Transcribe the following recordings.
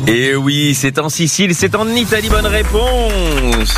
Et oui, c'est en Sicile, c'est en Italie, bonne réponse.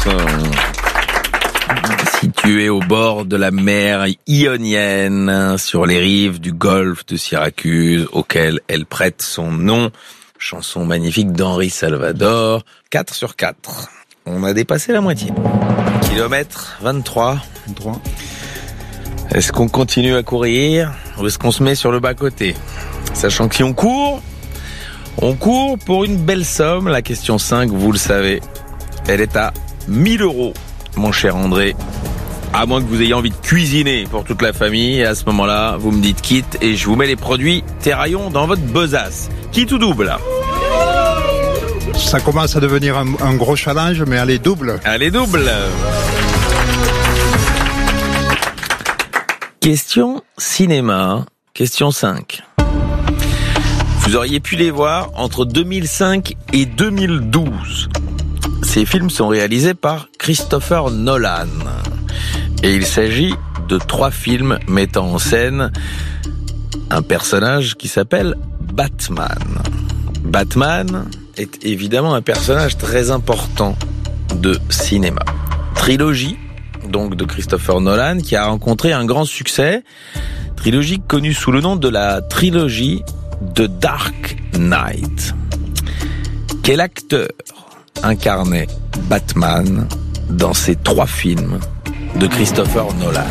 Situé au bord de la mer Ionienne, sur les rives du golfe de Syracuse, auquel elle prête son nom. Chanson magnifique d'Henri Salvador. 4 sur 4. On a dépassé la moitié. Kilomètre 23. Est-ce qu'on continue à courir ou est-ce qu'on se met sur le bas-côté? Sachant que si on court pour une belle somme. La question 5, vous le savez, elle est à 1000 €, mon cher André. À moins que vous ayez envie de cuisiner pour toute la famille. Et à ce moment-là, vous me dites quitte et je vous mets les produits Terraillon dans votre besace. Quitte ou double? Ça commence à devenir un gros challenge, mais allez, double. Allez, double. Question cinéma, question 5. Vous auriez pu les voir entre 2005 et 2012. Ces films sont réalisés par Christopher Nolan. Et il s'agit de 3 films mettant en scène un personnage qui s'appelle Batman. Batman est évidemment un personnage très important de cinéma. Trilogie, donc de Christopher Nolan, qui a rencontré un grand succès. Trilogie connue sous le nom de la trilogie The Dark Knight. Quel acteur incarnait Batman dans ces 3 films de Christopher Nolan?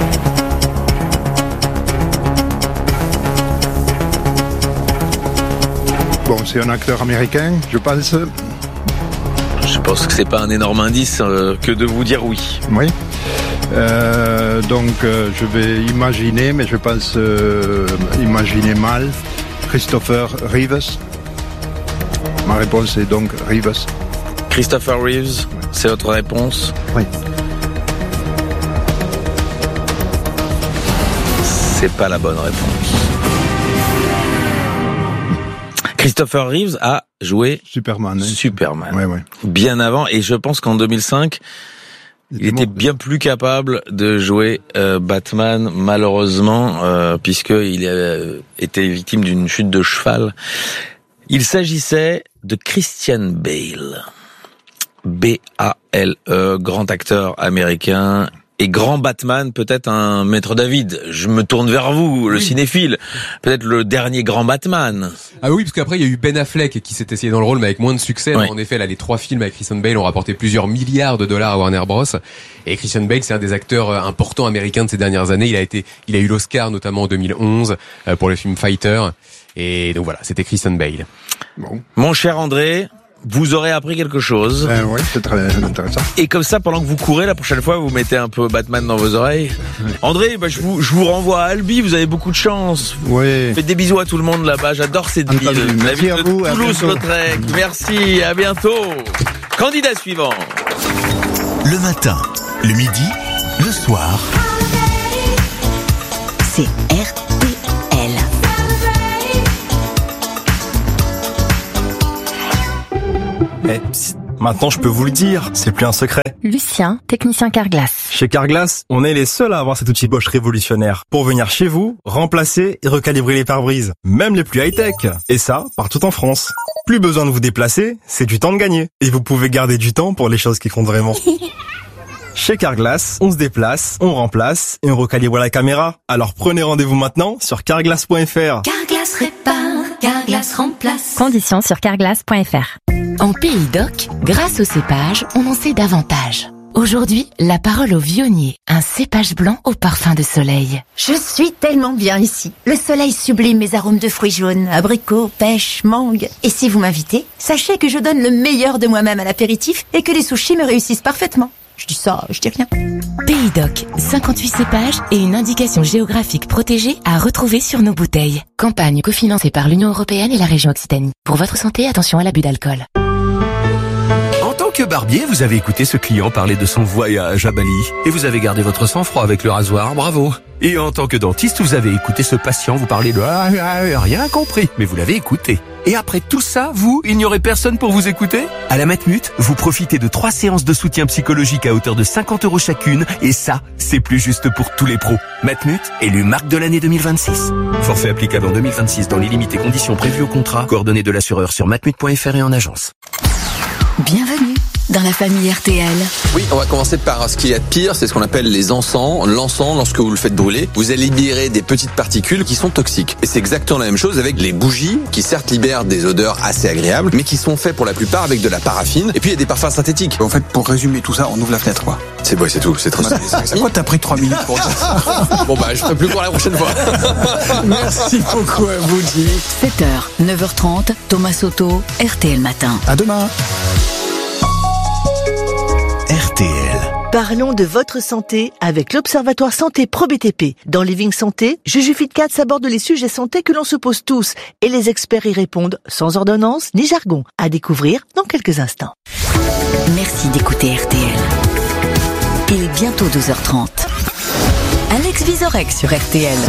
Bon, c'est un acteur américain, je pense. Je pense que c'est pas un énorme indice que de vous dire oui. Oui. Donc, je vais imaginer, mais je pense imaginer mal. Christopher Reeves. Ma réponse est donc Reeves. Christopher Reeves, c'est votre réponse? Oui. C'est pas la bonne réponse. Christopher Reeves a joué Superman. Ouais. Bien avant, et je pense qu'en 2005, il était bien plus capable de jouer Batman, malheureusement, puisqu'il a été victime d'une chute de cheval. Il s'agissait de Christian Bale. B-A-L-E, grand acteur américain. Et grand Batman, peut-être un Maître David. Je me tourne vers vous, le cinéphile. Peut-être le dernier grand Batman. Ah oui, parce qu'après, il y a eu Ben Affleck qui s'est essayé dans le rôle, mais avec moins de succès. Ouais. En effet, là, les 3 films avec Christian Bale ont rapporté plusieurs milliards de dollars à Warner Bros. Et Christian Bale, c'est un des acteurs importants américains de ces dernières années. Il a eu l'Oscar, notamment en 2011, pour le film Fighter. Et donc voilà, c'était Christian Bale. Bon. Mon cher André, vous aurez appris quelque chose. Oui, c'est très intéressant. Et comme ça, pendant que vous courez, la prochaine fois, vous mettez un peu Batman dans vos oreilles. Oui. André, je vous renvoie à Albi, vous avez beaucoup de chance. Oui. Faites des bisous à tout le monde là-bas, j'adore cette ville. La ville de Toulouse-Lautrec. Merci, à bientôt. Candidat suivant. Le matin, le midi, le soir. C'est RTL. Maintenant, je peux vous le dire, c'est plus un secret. Lucien, technicien Carglass. Chez Carglass, on est les seuls à avoir cet outil Bosch révolutionnaire pour venir chez vous, remplacer et recalibrer les pare-brises, même les plus high-tech. Et ça, partout en France. Plus besoin de vous déplacer, c'est du temps de gagner. Et vous pouvez garder du temps pour les choses qui comptent vraiment. Chez Carglass, on se déplace, on remplace et on recalibre la caméra. Alors prenez rendez-vous maintenant sur carglass.fr. Carglass répare, Carglass remplace. Conditions sur carglass.fr. En Pays d'Oc, grâce au cépage, on en sait davantage. Aujourd'hui, la parole au vionnier, un cépage blanc au parfum de soleil. Je suis tellement bien ici. Le soleil sublime mes arômes de fruits jaunes, abricots, pêche, mangue. Et si vous m'invitez, sachez que je donne le meilleur de moi-même à l'apéritif et que les sushis me réussissent parfaitement. Je dis ça, je dis rien. Pays d'Oc, 58 cépages et une indication géographique protégée à retrouver sur nos bouteilles. Campagne cofinancée par l'Union européenne et la région Occitanie. Pour votre santé, attention à l'abus d'alcool. que barbier, vous avez écouté ce client parler de son voyage à Bali. Et vous avez gardé votre sang-froid avec le rasoir, bravo. Et en tant que dentiste, vous avez écouté ce patient vous parler de rien compris, mais vous l'avez écouté. Et après tout ça, il n'y aurait personne pour vous écouter? À la Matmut, vous profitez de 3 séances de soutien psychologique à hauteur de 50 € chacune, et ça, c'est plus juste pour tous les pros. Matmut, élu marque de l'année 2026. Forfait applicable en 2026 dans les limites et conditions prévues au contrat. Coordonnées de l'assureur sur matmut.fr et en agence. Bienvenue dans la famille RTL. Oui, on va commencer par ce qu'il y a de pire, c'est ce qu'on appelle les encens. L'encens, lorsque vous le faites brûler, vous allez libérer des petites particules qui sont toxiques. Et c'est exactement la même chose avec les bougies, qui certes libèrent des odeurs assez agréables, mais qui sont faits pour la plupart avec de la paraffine. Et puis il y a des parfums synthétiques. En fait, pour résumer tout ça, on ouvre la fenêtre, quoi. C'est tout, c'est très simple. Pourquoi t'as pris 3 minutes pour ça? Bon je ferai plus pour la prochaine fois. Merci beaucoup à vous, Jimmy. 7h, 9h30, Thomas Soto, RTL Matin. À demain. RTL. Parlons de votre santé avec l'Observatoire Santé ProBTP. Dans Living Santé, Juju Fitcats aborde les sujets santé que l'on se pose tous et les experts y répondent sans ordonnance ni jargon. À découvrir dans quelques instants. Merci d'écouter RTL. Il est bientôt 12h30. Alex Vizorek sur RTL.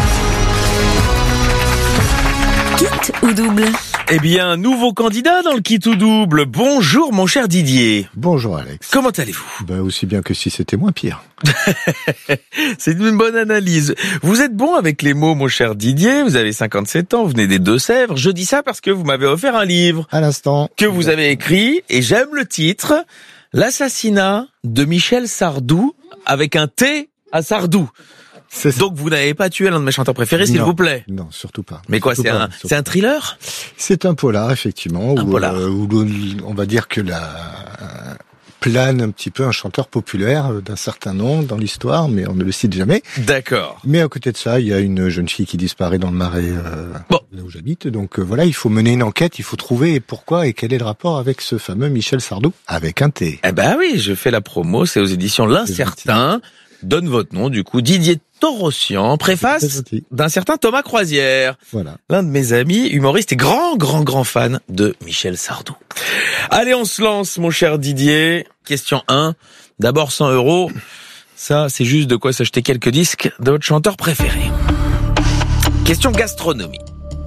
Kit ou double? Eh bien, nouveau candidat dans le kit ou double. Bonjour mon cher Didier. Bonjour Alex. Comment allez-vous? Aussi bien que si c'était moins pire. C'est une bonne analyse. Vous êtes bon avec les mots, mon cher Didier. Vous avez 57 ans, vous venez des Deux-Sèvres. Je dis ça parce que vous m'avez offert un livre. À l'instant. Que vous avez écrit, et j'aime le titre, L'assassinat de Michel Sardou, avec un T à Sardou. Donc vous n'avez pas tué l'un de mes chanteurs préférés, s'il vous plaît? Non, surtout pas. Mais quoi, c'est un thriller? C'est un polar, effectivement, où on va dire que plane un petit peu un chanteur populaire d'un certain nom dans l'histoire, mais on ne le cite jamais. D'accord. Mais à côté de ça, il y a une jeune fille qui disparaît dans le Marais, là où j'habite. Donc voilà, il faut mener une enquête, il faut trouver pourquoi et quel est le rapport avec ce fameux Michel Sardou, avec un T. Eh ben oui, je fais la promo, c'est aux éditions L'Incertain. Donne votre nom, du coup, Didier Torossian, préface d'un certain Thomas Croisière. Voilà. L'un de mes amis, humoriste et grand fan de Michel Sardou. Allez, on se lance, mon cher Didier. Question 1. D'abord 100 €. Ça, c'est juste de quoi s'acheter quelques disques de votre chanteur préféré. Question gastronomie.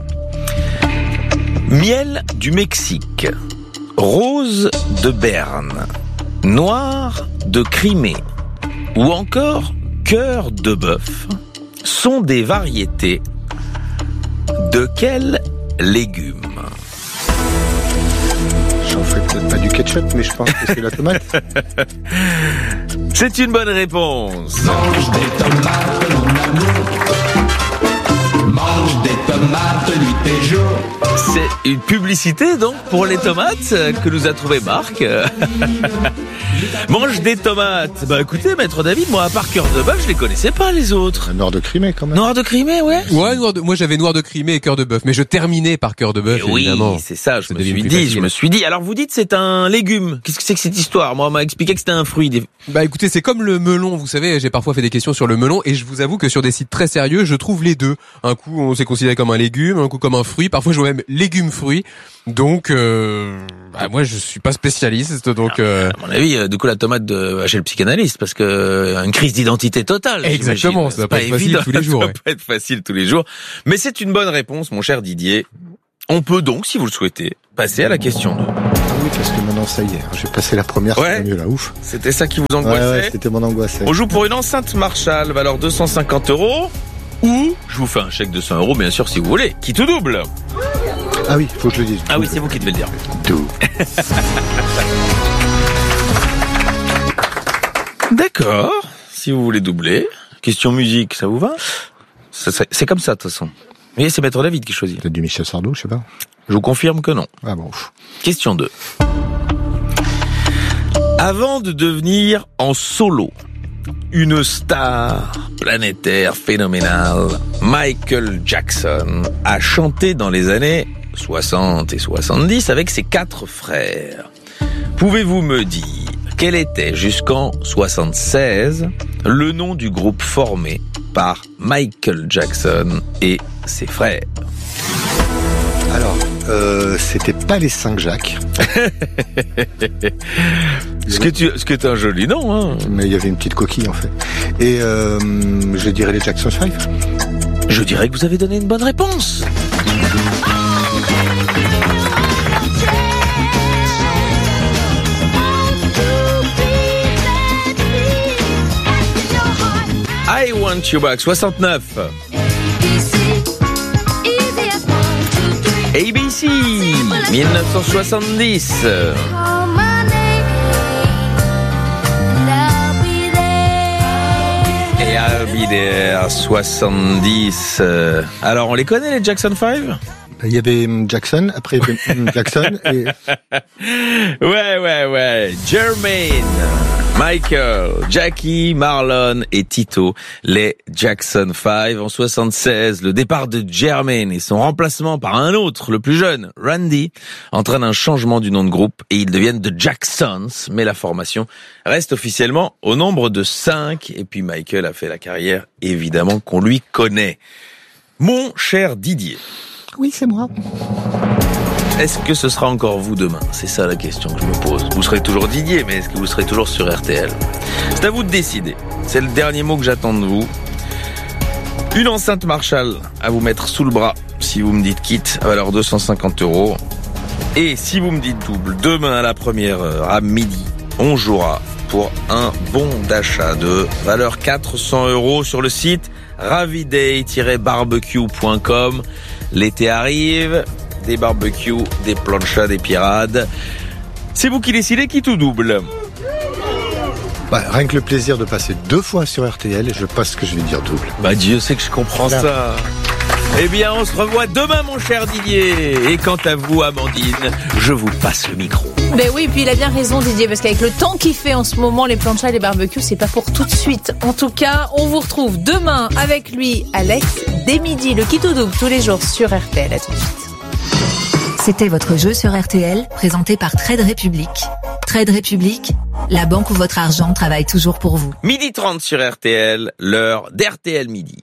Miel du Mexique. Rose de Berne. Noir de Crimée. Ou encore cœur de bœuf sont des variétés de quels légumes? J'en ferai peut-être pas du ketchup, mais je pense que c'est la tomate. C'est une bonne réponse. Mange des tomates, mon amour. Mange des tomates, nuit et jour. C'est une publicité donc pour les tomates que nous a trouvé Marc. Mange des tomates. Bah écoutez, maître David, moi à part cœur de bœuf, je les connaissais pas les autres. Noir de Crimée quand même. Noir de Crimée, ouais. Ouais, moi j'avais Noir de Crimée et cœur de bœuf, mais je terminais par cœur de bœuf, évidemment. Oui, c'est ça, je me suis dit. Alors vous dites c'est un légume. Qu'est-ce que c'est que cette histoire? Moi on m'a expliqué que c'était un fruit. Bah écoutez, c'est comme le melon, vous savez, j'ai parfois fait des questions sur le melon et je vous avoue que sur des sites très sérieux, je trouve les deux. Un coup on s'est considéré comme un légume, un coup comme un fruit, parfois je vois même légume-fruit. Donc moi je suis pas spécialiste, donc à mon avis, du coup la tomate chez le psychanalyste, parce que une crise d'identité totale. Exactement, ça va pas être facile tous les jours. Ça va pas être facile tous les jours, mais c'est une bonne réponse, mon cher Didier. On peut donc, si vous le souhaitez, passer à la question 2. Oui, parce que maintenant ça y est, j'ai passé la première, c'est mieux là, ouf. C'était ça qui vous angoissait? Ouais, c'était mon angoisse. On joue pour une enceinte Marshall, valeur 250 €, ou je vous fais un chèque de 100 €, bien sûr, si vous voulez. Qui tout double? Ah oui, faut que je le dise. Ah oui, c'est vous qui devez le dire. Tout. D'accord, si vous voulez doubler. Question musique, ça vous va? C'est comme ça, de toute façon. Mais c'est Maître David qui choisit. Peut-être du Michel Sardou, je sais pas. Je vous confirme que non. Ah bon. Question 2. Avant de devenir en solo une star planétaire phénoménale, Michael Jackson a chanté dans les années 60 et 70 avec ses 4 frères. Pouvez-vous me dire quel était jusqu'en 76 le nom du groupe formé par Michael Jackson et ses frères? Alors, C'était pas les 5 Jacques. Ce que t'as un joli nom, hein. Mais il y avait une petite coquille, en fait. Et je dirais les Jackson 5. Je dirais que vous avez donné une bonne réponse. I Want You Back, 69. ABC, 1970. Et I'll Be There, 70. Alors, on les connaît, les Jackson 5 ? Il y avait Jackson, après Jackson et... Ouais. Jermaine, Michael, Jackie, Marlon et Tito, les Jackson 5. En 76, le départ de Jermaine et son remplacement par un autre, le plus jeune, Randy, entraîne un changement du nom de groupe et ils deviennent The Jacksons. Mais la formation reste officiellement au nombre de 5. Et puis Michael a fait la carrière, évidemment, qu'on lui connaît. Mon cher Didier. Oui, c'est moi. Est-ce que ce sera encore vous demain ? C'est ça la question que je me pose. Vous serez toujours Didier, mais est-ce que vous serez toujours sur RTL ? C'est à vous de décider. C'est le dernier mot que j'attends de vous. Une enceinte Marshall à vous mettre sous le bras si vous me dites quitte, à valeur 250 €. Et si vous me dites double, demain à la première heure, à midi, on jouera pour un bon d'achat de valeur 400 € sur le site raviday-barbecue.com. L'été arrive, des barbecues, des planchas, des pirades. C'est vous qui décidez qui tout double. Rien que le plaisir de passer 2 fois sur RTL, et je pense que je vais dire double. Dieu sait que je comprends ça. Eh bien, on se revoit demain, mon cher Didier. Et quant à vous, Amandine, je vous passe le micro. Ben oui, puis il a bien raison, Didier, parce qu'avec le temps qu'il fait en ce moment, les planchas et les barbecues, c'est pas pour tout de suite. En tout cas, on vous retrouve demain avec lui, Alex, dès midi, le Kito Double, tous les jours sur RTL. À tout de suite. C'était votre jeu sur RTL, présenté par Trade Republic. Trade Republic, la banque où votre argent travaille toujours pour vous. 12h30 sur RTL, l'heure d'RTL Midi.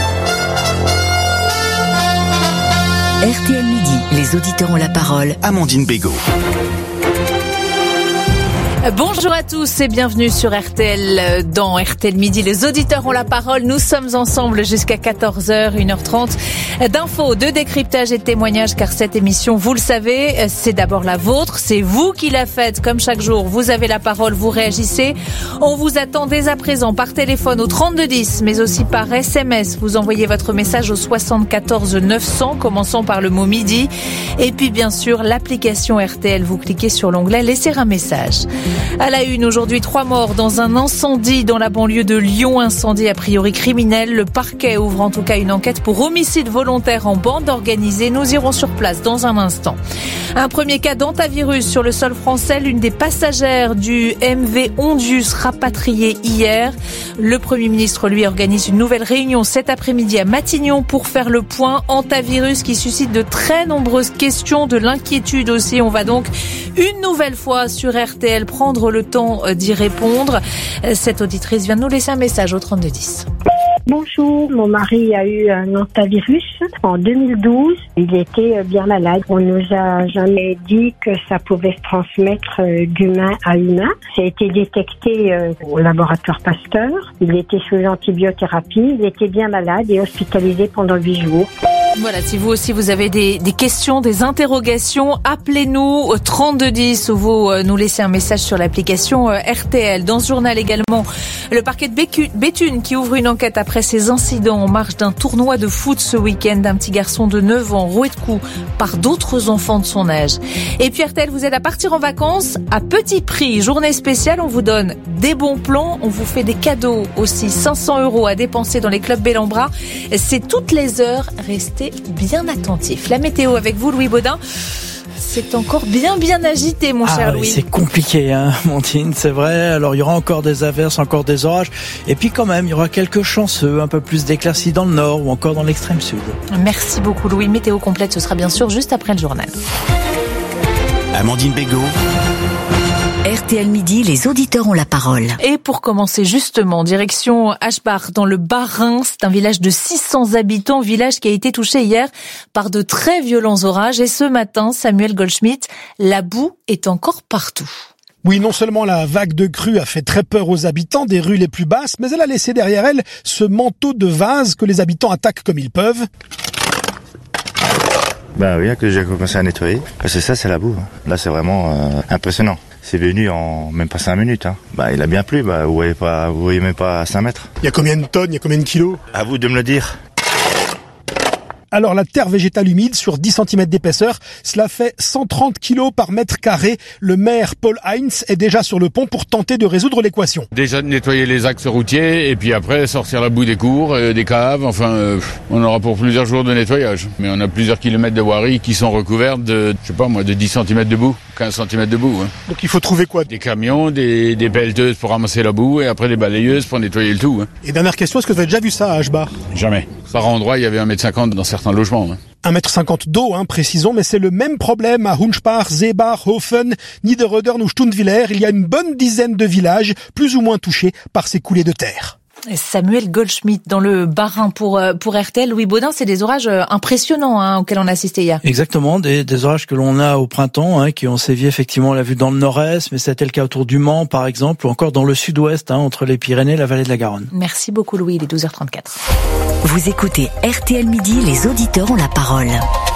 RTL Midi, les auditeurs ont la parole. Amandine Bégaud. Bonjour à tous et bienvenue sur RTL. Dans RTL Midi, les auditeurs ont la parole. Nous sommes ensemble jusqu'à 14h, 1h30 d'infos, de décryptage et de témoignages, car cette émission, vous le savez, c'est d'abord la vôtre. C'est vous qui la faites. Comme chaque jour, vous avez la parole, vous réagissez. On vous attend dès à présent par téléphone au 3210, mais aussi par SMS. Vous envoyez votre message au 74 900, commençant par le mot midi. Et puis, bien sûr, l'application RTL. Vous cliquez sur l'onglet laisser un message. À la une, aujourd'hui, 3 morts dans un incendie dans la banlieue de Lyon. Incendie a priori criminel. Le parquet ouvre en tout cas une enquête pour homicide volontaire en bande organisée. Nous irons sur place dans un instant. Un premier cas d'hantavirus sur le sol français. L'une des passagères du MV Ondius rapatriée hier. Le Premier ministre, lui, organise une nouvelle réunion cet après-midi à Matignon pour faire le point. Hantavirus qui suscite de très nombreuses questions, de l'inquiétude aussi. On va donc une nouvelle fois sur RTL prendre le temps d'y répondre. Cette auditrice vient de nous laisser un message au 3210. Bonjour, mon mari a eu un hantavirus en 2012. Il était bien malade. On nous a jamais dit que ça pouvait se transmettre d'humain à humain. Ça a été détecté au laboratoire Pasteur. Il était sous antibiothérapie. Il était bien malade et hospitalisé pendant 8 jours. Voilà, si vous aussi vous avez des questions, des interrogations, appelez-nous au 3210 ou vous nous laissez un message sur l'application RTL. Dans ce journal également, le parquet de Béthune qui ouvre une enquête après ces incidents en marge d'un tournoi de foot ce week-end d'un petit garçon de 9 ans roué de coups par d'autres enfants de son âge. Et puis RTL vous aide à partir en vacances à petit prix. Journée spéciale, on vous donne des bons plans, on vous fait des cadeaux aussi, 500 € à dépenser dans les clubs Bellambra. C'est toutes les heures, restez bien attentifs. La météo avec vous, Louis Baudin. C'est encore bien agité, mon cher Louis. C'est compliqué, Amandine, c'est vrai. Alors, il y aura encore des averses, encore des orages. Et puis, quand même, il y aura quelques chanceux, un peu plus d'éclaircies dans le nord ou encore dans l'extrême sud. Merci beaucoup, Louis. Météo complète, ce sera bien sûr juste après le journal. Amandine Bégaud. RTL Midi, les auditeurs ont la parole. Et pour commencer justement, direction Aschbach dans le Bas-Rhin, c'est un village de 600 habitants, village qui a été touché hier par de très violents orages. Et ce matin, Samuel Goldschmidt, la boue est encore partout. Oui, non seulement la vague de crue a fait très peur aux habitants des rues les plus basses, mais elle a laissé derrière elle ce manteau de vase que les habitants attaquent comme ils peuvent. Bah oui, que j'ai commencé à nettoyer. Parce que ça, c'est la boue. Là, c'est vraiment impressionnant. C'est venu en même pas 5 minutes. Bah, il a bien plu. Bah, vous voyez même pas à 5 mètres. Il y a combien de tonnes, il y a combien de kilos? À vous de me le dire. Alors la terre végétale humide sur 10 cm d'épaisseur, cela fait 130 kg par mètre carré. Le maire Paul Heinz est déjà sur le pont pour tenter de résoudre l'équation. Déjà de nettoyer les axes routiers et puis après sortir la boue des cours, des caves, on aura pour plusieurs jours de nettoyage. Mais on a plusieurs kilomètres de voiries qui sont recouvertes de 10 cm de boue, 15 cm de boue. Donc il faut trouver quoi? Des camions, des pelleteuses pour ramasser la boue et après des balayeuses pour nettoyer le tout. Et dernière question, est-ce que vous avez déjà vu ça à Aschbach? Jamais. Par endroit, il y avait 1,50 m dans certains logements. 1,50 m d'eau, précisons, mais c'est le même problème à Hunspach, Seebach, Hofen, Niederödern ou Stundwiller. Il y a une bonne dizaine de villages plus ou moins touchés par ces coulées de terre. Samuel Goldschmidt dans le Bas-Rhin pour RTL. Louis Baudin, c'est des orages impressionnants auxquels on a assisté hier. Exactement, des orages que l'on a au printemps, qui ont sévi effectivement, on l'a vu dans le nord-est, mais c'était le cas autour du Mans par exemple, ou encore dans le sud-ouest, entre les Pyrénées et la vallée de la Garonne. Merci beaucoup Louis, il est 12h34. Vous écoutez RTL Midi, les auditeurs ont la parole.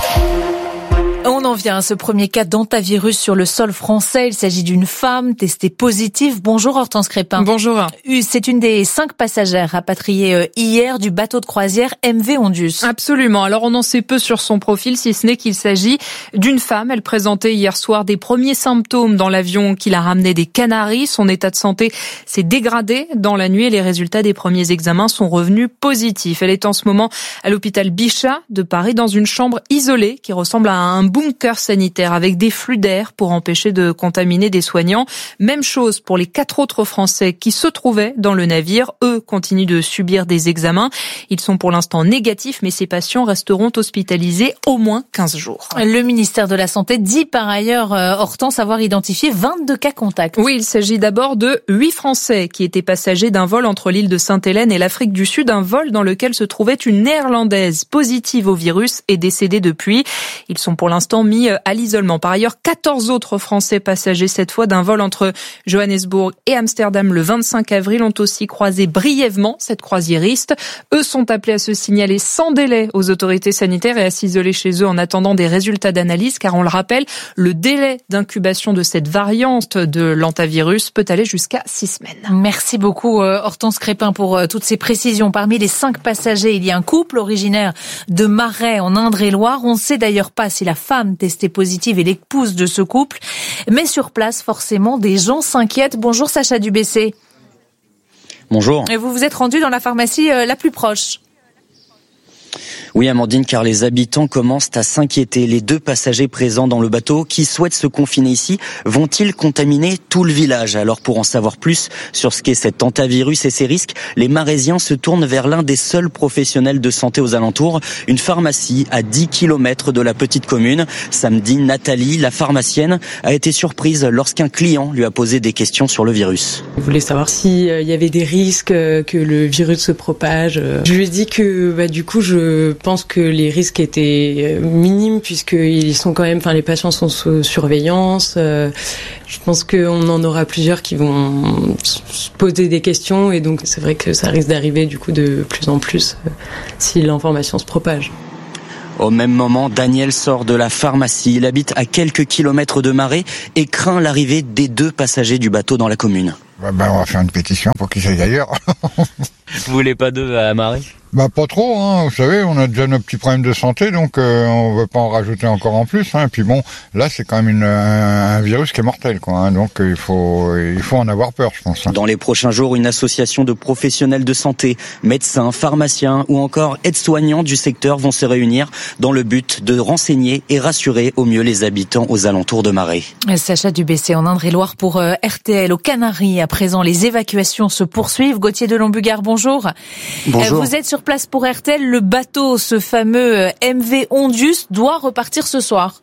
On en vient à ce premier cas d'hantavirus sur le sol français. Il s'agit d'une femme testée positive. Bonjour Hortense Crépin. Bonjour. C'est une des 5 passagères rapatriées hier du bateau de croisière MV Ondius. Absolument. Alors on en sait peu sur son profil, si ce n'est qu'il s'agit d'une femme. Elle présentait hier soir des premiers symptômes dans l'avion qui la ramenait des Canaries. Son état de santé s'est dégradé dans la nuit et les résultats des premiers examens sont revenus positifs. Elle est en ce moment à l'hôpital Bichat de Paris dans une chambre isolée qui ressemble à un bunker sanitaire avec des flux d'air pour empêcher de contaminer des soignants. Même chose pour les 4 autres Français qui se trouvaient dans le navire. Eux continuent de subir des examens. Ils sont pour l'instant négatifs, mais ces patients resteront hospitalisés au moins 15 jours. Le ministère de la Santé dit par ailleurs, Hortense, avoir identifié 22 cas contacts. Oui, il s'agit d'abord de 8 Français qui étaient passagers d'un vol entre l'île de Sainte-Hélène et l'Afrique du Sud, un vol dans lequel se trouvait une Néerlandaise positive au virus et décédée depuis. Ils sont pour l'instant mis à l'isolement. Par ailleurs, 14 autres Français passagers, cette fois d'un vol entre Johannesburg et Amsterdam le 25 avril, ont aussi croisé brièvement cette croisiériste. Eux sont appelés à se signaler sans délai aux autorités sanitaires et à s'isoler chez eux en attendant des résultats d'analyse, car on le rappelle, le délai d'incubation de cette variante de l'hantavirus peut aller jusqu'à 6 semaines. Merci beaucoup Hortense Crépin pour toutes ces précisions. Parmi les 5 passagers, il y a un couple originaire de Marais en Indre-et-Loire. On ne sait d'ailleurs pas si la femme testée positive est l'épouse de ce couple. Mais sur place, forcément, des gens s'inquiètent. Bonjour Sacha Dubessé. Bonjour. Et vous vous êtes rendu dans la pharmacie la plus proche. Oui, Amandine, car les habitants commencent à s'inquiéter. Les 2 passagers présents dans le bateau qui souhaitent se confiner ici vont-ils contaminer tout le village? Alors pour en savoir plus sur ce qu'est cet hantavirus et ses risques, les Maraisiens se tournent vers l'un des seuls professionnels de santé aux alentours, une pharmacie à 10 km de la petite commune. Samedi, Nathalie, la pharmacienne, a été surprise lorsqu'un client lui a posé des questions sur le virus. Je voulais savoir s'il y avait des risques que le virus se propage. Je lui ai dit que du coup je pense que les risques étaient minimes puisqu'ils sont quand même, les patients sont sous surveillance. Je pense qu'on en aura plusieurs qui vont se poser des questions et donc c'est vrai que ça risque d'arriver du coup de plus en plus si l'information se propage. Au même moment, Daniel sort de la pharmacie. Il habite à quelques kilomètres de Marais et craint l'arrivée des 2 passagers du bateau dans la commune. On va faire une pétition pour qu'ils aillent ailleurs. Vous voulez pas d'eux à Marais? Pas trop, vous savez, on a déjà nos petits problèmes de santé, donc on veut pas en rajouter encore en plus. Et puis bon, là c'est quand même un virus qui est mortel, donc il faut en avoir peur, je pense. Dans les prochains jours, une association de professionnels de santé, médecins, pharmaciens ou encore aides-soignants du secteur vont se réunir dans le but de renseigner et rassurer au mieux les habitants aux alentours de Marais. Sacha Dubessé en Indre-et-Loire pour RTL. Aux Canaries, à présent, les évacuations se poursuivent. Gauthier de Lombugard, bonjour. Bonjour. Vous êtes sur place pour RTL. Le bateau, ce fameux MV Ondius, doit repartir ce soir.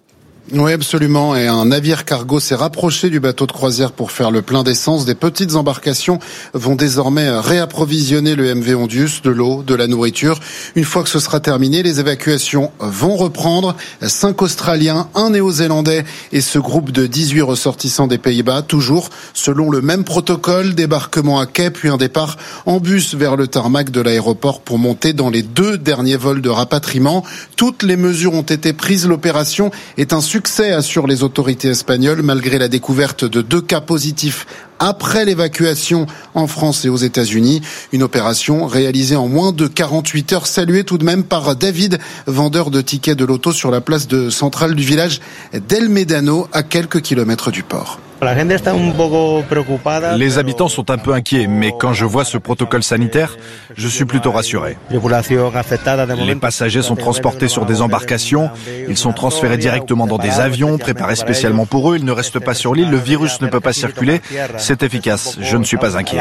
Oui, absolument. Et un navire cargo s'est rapproché du bateau de croisière pour faire le plein d'essence. Des petites embarcations vont désormais réapprovisionner le MV Ondius de l'eau, de la nourriture. Une fois que ce sera terminé, les évacuations vont reprendre. 5 Australiens, 1 Néo-Zélandais et ce groupe de 18 ressortissants des Pays-Bas, toujours selon le même protocole, débarquement à quai, puis un départ en bus vers le tarmac de l'aéroport pour monter dans les 2 derniers vols de rapatriement. Toutes les mesures ont été prises. L'opération est un succès, assurent les autorités espagnoles, malgré la découverte de 2 cas positifs après l'évacuation en France et aux États-Unis. Une opération réalisée en moins de 48 heures, saluée tout de même par David, vendeur de tickets de loto sur la place centrale du village d'El Médano, à quelques kilomètres du port. Les habitants sont un peu inquiets, mais quand je vois ce protocole sanitaire, je suis plutôt rassuré. Les passagers sont transportés sur des embarcations, ils sont transférés directement dans des avions préparés spécialement pour eux, ils ne restent pas sur l'île, le virus ne peut pas circuler, c'est efficace, je ne suis pas inquiet.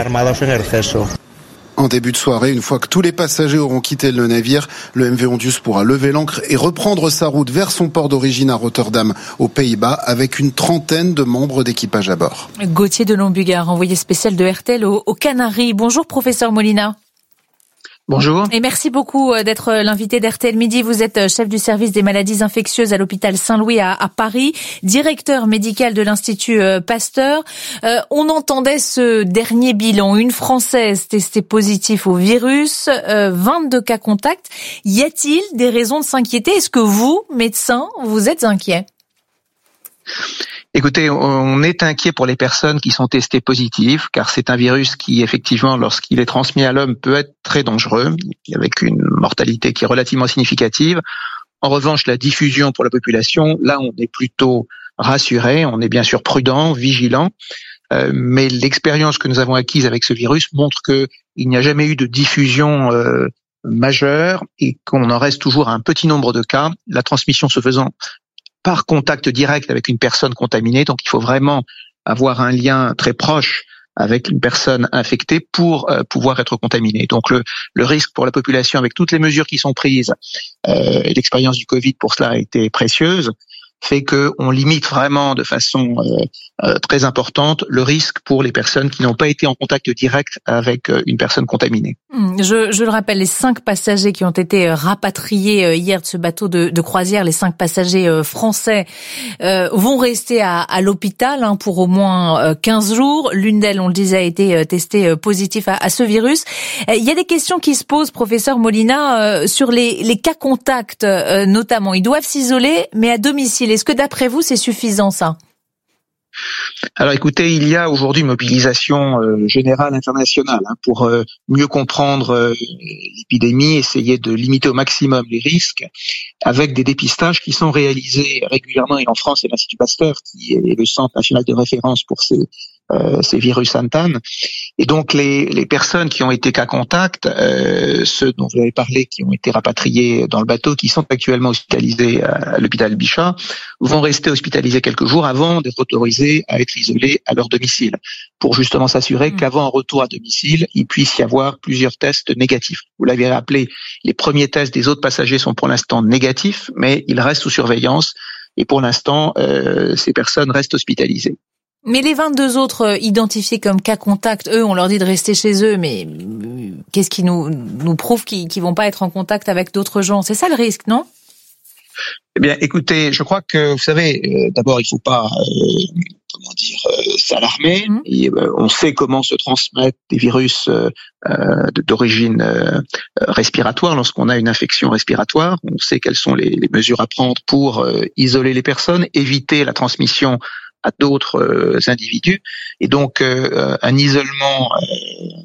En début de soirée, une fois que tous les passagers auront quitté le navire, le MV Ondius pourra lever l'ancre et reprendre sa route vers son port d'origine à Rotterdam, aux Pays-Bas, avec une trentaine de membres d'équipage à bord. Gauthier de Lombugard, envoyé spécial de RTL aux Canaries. Bonjour professeur Molina. Bonjour. Et merci beaucoup d'être l'invité d'RTL Midi. Vous êtes chef du service des maladies infectieuses à l'hôpital Saint-Louis à Paris, directeur médical de l'Institut Pasteur. On entendait ce dernier bilan. Une Française testée positive au virus, 22 cas contacts. Y a-t-il des raisons de s'inquiéter? Est-ce que vous, médecin, vous êtes inquiet? Écoutez, on est inquiet pour les personnes qui sont testées positives, car c'est un virus qui, effectivement, lorsqu'il est transmis à l'homme, peut être très dangereux, avec une mortalité qui est relativement significative. En revanche, la diffusion pour la population, là, on est plutôt rassuré, on est bien sûr prudent, vigilant, mais l'expérience que nous avons acquise avec ce virus montre qu'il n'y a jamais eu de diffusion majeure et qu'on en reste toujours à un petit nombre de cas, la transmission se faisant par contact direct avec une personne contaminée. Donc, il faut vraiment avoir un lien très proche avec une personne infectée pour pouvoir être contaminé. Donc, le risque pour la population, avec toutes les mesures qui sont prises, et l'expérience du Covid pour cela a été précieuse, fait qu'on limite vraiment de façon très importante le risque pour les personnes qui n'ont pas été en contact direct avec une personne contaminée. Je le rappelle, les 5 passagers qui ont été rapatriés hier de ce bateau de croisière, les 5 passagers français vont rester à l'hôpital pour au moins 15 jours. L'une d'elles, on le disait, a été testée positive à ce virus. Il y a des questions qui se posent, professeur Molina, sur les cas contacts notamment. Ils doivent s'isoler, mais à domicile. Est-ce que d'après vous, c'est suffisant ça? Alors écoutez, il y a aujourd'hui une mobilisation générale internationale pour mieux comprendre l'épidémie, essayer de limiter au maximum les risques, avec des dépistages qui sont réalisés régulièrement. Et en France, c'est l'Institut Pasteur qui est le centre national de référence pour ces virus Santan. Et donc les personnes qui ont été cas contact, ceux dont vous avez parlé, qui ont été rapatriés dans le bateau, qui sont actuellement hospitalisés à l'hôpital Bichat, vont rester hospitalisés quelques jours avant d'être autorisés à être isolés à leur domicile, pour justement s'assurer qu'avant un retour à domicile, il puisse y avoir plusieurs tests négatifs. Vous l'avez rappelé, les premiers tests des autres passagers sont pour l'instant négatifs, mais ils restent sous surveillance et pour l'instant, ces personnes restent hospitalisées. Mais les 22 autres identifiés comme cas contact, eux, on leur dit de rester chez eux, mais qu'est-ce qui nous prouve qu'ils vont pas être en contact avec d'autres gens? C'est ça le risque, non? Eh bien, écoutez, je crois que, vous savez, d'abord, il faut pas, s'alarmer. Et, on sait comment se transmettent des virus d'origine respiratoire lorsqu'on a une infection respiratoire. On sait quelles sont les mesures à prendre pour isoler les personnes, éviter la transmission à d'autres individus. Et donc, un isolement